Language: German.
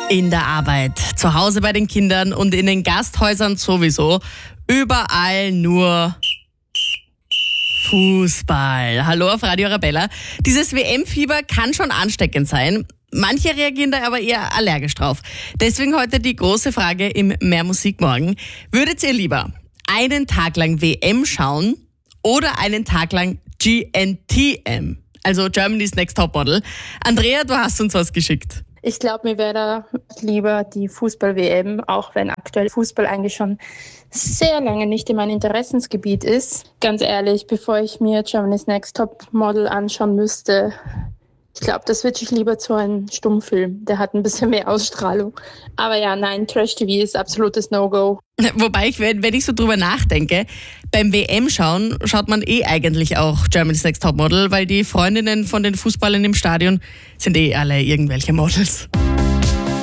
In der Arbeit, zu Hause bei den Kindern und in den Gasthäusern sowieso. Überall nur Fußball. Hallo auf Radio Arabella. Dieses WM-Fieber kann schon ansteckend sein. Manche reagieren da aber eher allergisch drauf. Deswegen heute die große Frage im Mehr Musik morgen. Würdet ihr lieber einen Tag lang WM schauen oder einen Tag lang GNTM? Also Germany's Next Topmodel. Andrea, du hast uns was geschickt. Ich glaube, mir wäre da lieber die Fußball-WM, auch wenn aktuell Fußball eigentlich schon sehr lange nicht in meinem Interessensgebiet ist. Ganz ehrlich, bevor ich mir Germany's Next Topmodel anschauen müsste, ich glaube, das switche ich lieber zu einem Stummfilm. Der hat ein bisschen mehr Ausstrahlung. Aber ja, nein, Trash-TV ist absolutes No-Go. Wobei, wenn ich so drüber nachdenke, beim WM-Schauen schaut man eigentlich auch Germany's Next Topmodel, weil die Freundinnen von den Fußballern im Stadion sind alle irgendwelche Models.